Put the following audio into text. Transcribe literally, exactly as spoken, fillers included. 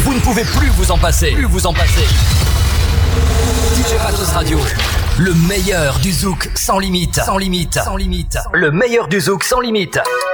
Vous ne pouvez plus vous en passer. Plus vous en passer. D J Matos Radio. Le meilleur du zouk sans limite. Sans limite. Sans limite. Le meilleur du zouk sans limite.